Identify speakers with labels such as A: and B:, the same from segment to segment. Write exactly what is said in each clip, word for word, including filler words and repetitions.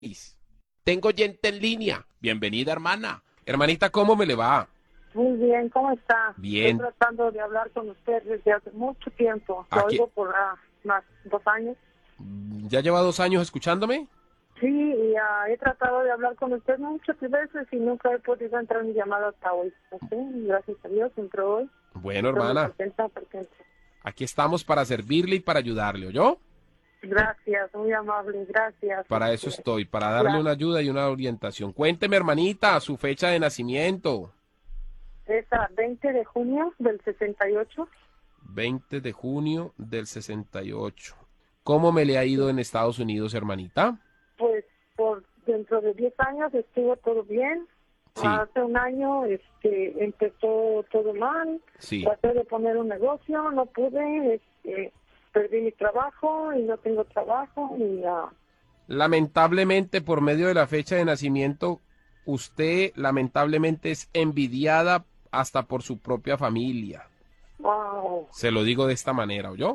A: Tengo gente en línea. Bienvenida, hermana. Hermanita, ¿cómo me le va?
B: Muy bien, ¿cómo está?
A: Bien.
B: Estoy tratando de hablar con usted desde hace mucho tiempo. Lo
A: Aquí-
B: oigo por ah, más dos años.
A: ¿Ya lleva dos años escuchándome?
B: Sí, y ah, he tratado de hablar con usted muchas veces y nunca he podido entrar en mi llamada hasta hoy. ¿Sí? Gracias a Dios entró hoy.
A: Bueno,
B: Estoy muy
A: hermana,
B: contenta porque-
A: aquí estamos para servirle y para ayudarle, ¿oyó?
B: Gracias, muy amable, gracias.
A: Para eso
B: Este,
A: estoy, para darle
B: la-
A: una ayuda y una orientación. Cuénteme, hermanita, su fecha de nacimiento.
B: Es a veinte de junio del sesenta y ocho.
A: veinte de junio del sesenta y ocho. ¿Cómo me le ha ido en Estados Unidos, hermanita?
B: Pues por dentro de diez años estuvo todo bien.
A: Sí.
B: Hace un año este, empezó todo mal.
A: Sí.
B: Traté de poner un negocio, no pude. Este, perdí mi trabajo y no tengo trabajo. Y ah,
A: Lamentablemente, por medio de la fecha de nacimiento, usted lamentablemente es envidiada hasta por su propia familia.
B: wow,
A: Se lo digo de esta manera, ¿oyó?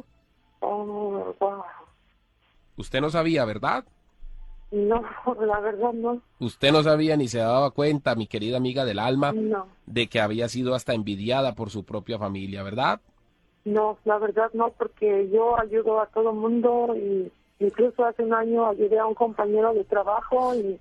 B: oh, wow.
A: Usted no sabía, ¿verdad?
B: No, la verdad no.
A: Usted no sabía ni se daba cuenta, mi querida amiga del alma,
B: No,
A: de que había sido hasta envidiada por su propia familia, ¿verdad?
B: no, la verdad no, porque yo ayudo a todo mundo y incluso hace un año ayudé a un compañero de trabajo y,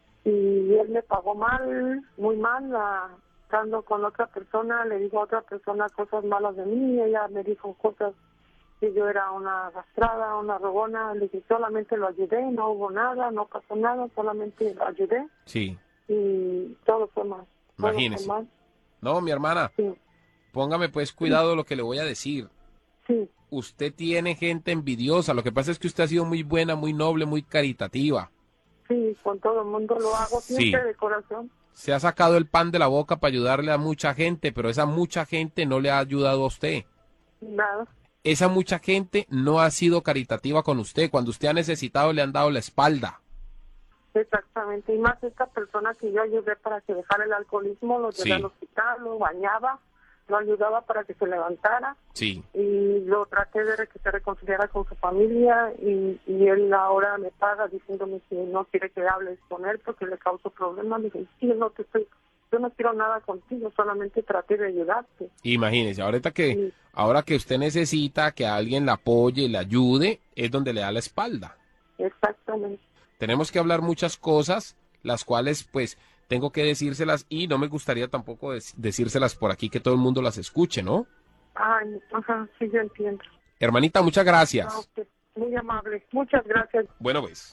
B: y él me pagó mal, muy mal, ah, estando con otra persona, le dijo a otra persona cosas malas de mí, ella me dijo cosas que yo era una arrastrada, una rogona, le dije solamente lo ayudé, no hubo nada, no pasó nada, solamente lo ayudé
A: Sí,
B: y todo fue mal. Todo
A: imagínese.
B: fue mal.
A: No, mi hermana,
B: Sí,
A: póngame pues cuidado lo que le voy a decir.
B: sí,
A: Usted tiene gente envidiosa, lo que pasa es que usted ha sido muy buena, muy noble, muy caritativa.
B: sí, con todo el mundo lo hago siempre de corazón.
A: Se ha sacado el pan de la boca para ayudarle a mucha gente, pero esa mucha gente no le ha ayudado a usted.
B: Nada,
A: Esa mucha gente no ha sido caritativa con usted. Cuando usted ha necesitado le han dado la espalda.
B: exactamente. Y más esta persona que yo ayudé para que dejara el alcoholismo, lo llevé
A: Sí.
B: al hospital, lo bañaba, lo ayudaba para que se levantara
A: Sí,
B: y lo traté de re- que se reconciliara con su familia y, y él ahora me paga diciéndome que no quiere que hables con él porque le causo problemas. Le dije, sí, no te estoy, yo no quiero nada contigo, solamente traté de ayudarte.
A: imagínese, ahorita que,
B: Sí.
A: ahora que usted necesita que alguien la apoye, le ayude, es donde le da la espalda.
B: Exactamente.
A: Tenemos que hablar muchas cosas, las cuales pues tengo que decírselas y no me gustaría tampoco dec- decírselas por aquí que todo el mundo las escuche, ¿no?
B: Ay, ajá, sí, yo entiendo.
A: Hermanita, muchas
B: Ah,
A: gracias.
B: ok, muy amable. Muchas gracias.
A: Bueno, pues.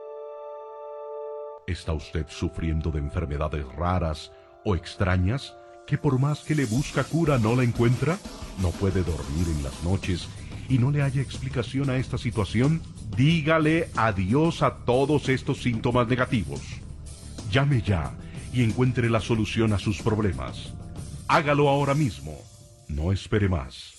C: ¿Está usted sufriendo de enfermedades raras o extrañas que por más que le busca cura no la encuentra? ¿No puede dormir en las noches y no le haya explicación a esta situación? Dígale adiós a todos estos síntomas negativos. Llame ya y encuentre la solución a sus problemas. Hágalo ahora mismo. No espere más.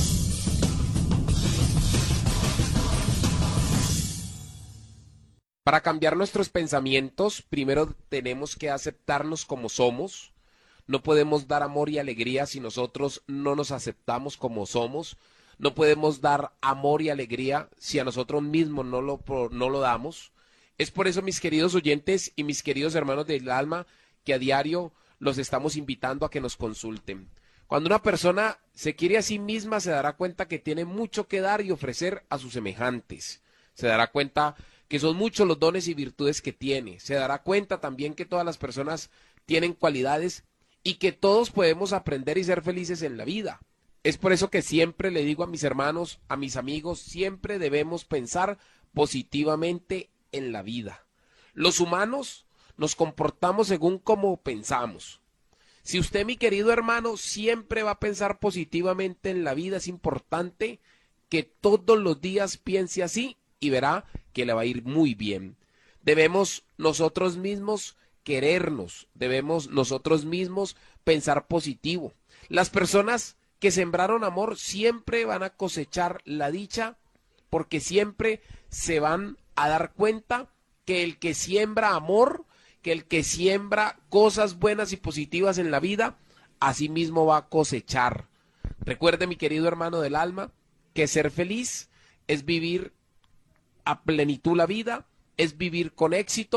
A: Para cambiar nuestros pensamientos, primero tenemos que aceptarnos como somos. No podemos dar amor y alegría si nosotros no nos aceptamos como somos. No podemos dar amor y alegría si a nosotros mismos no lo, pro- no lo damos. Es por eso, mis queridos oyentes y mis queridos hermanos del alma, que a diario los estamos invitando a que nos consulten. Cuando una persona se quiere a sí misma, se dará cuenta que tiene mucho que dar y ofrecer a sus semejantes. Se dará cuenta que son muchos los dones y virtudes que tiene. Se dará cuenta también que todas las personas tienen cualidades y que todos podemos aprender y ser felices en la vida. Es por eso que siempre le digo a mis hermanos, a mis amigos, siempre debemos pensar positivamente en la vida. Los humanos nos comportamos según cómo pensamos. Si usted, mi querido hermano, siempre va a pensar positivamente en la vida, es importante que todos los días piense así y verá que le va a ir muy bien. Debemos nosotros mismos querernos, debemos nosotros mismos pensar positivo. Las personas que sembraron amor siempre van a cosechar la dicha porque siempre se van a dar cuenta que el que siembra amor, que el que siembra cosas buenas y positivas en la vida, así mismo va a cosechar. Recuerde, mi querido hermano del alma, que ser feliz es vivir a plenitud la vida, es vivir con éxito